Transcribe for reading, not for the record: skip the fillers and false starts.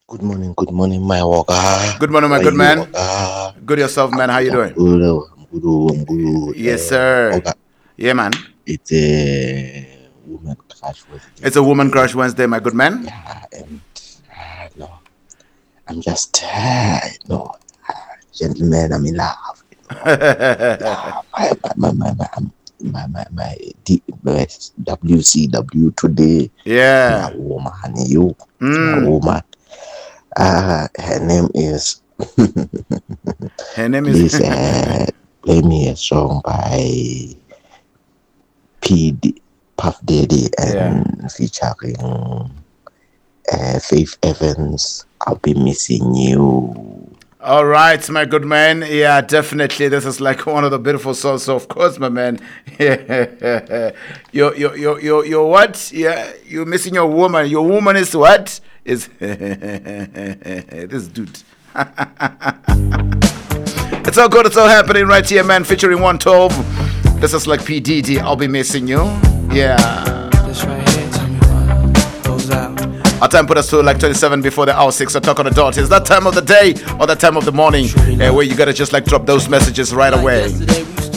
Good morning, my walker. Good morning, How my are good you, man. walker? Good yourself, man. How you I'm doing? good, I'm good. Yes, sir. Walker, Yeah, man. it's a woman crash Wednesday It's a woman today. crush Wednesday, my good man. Yeah, and no, I'm just, gentlemen, I'm in love. Yeah, my WCW today. My Yeah. woman, you, my Mm. woman. Her name is. Her name is. Please play me a song by Puff Daddy Yeah. and featuring Faith Evans. I'll be missing you. All right, my good man. Yeah, definitely. This is like one of the beautiful songs. So of course, my man. Yeah. Your what? Yeah. You're missing your woman. Your woman is what? Is this dude. It's all good. It's all happening right here, man. Featuring 112. This is like P Diddy. I'll be missing you. Yeah. This right here, tell me what goes out. Our time put us to like 27 before the hour 6 o'clock on the dot. Is that time of the day or that time of the morning where you gotta just like drop those messages right away?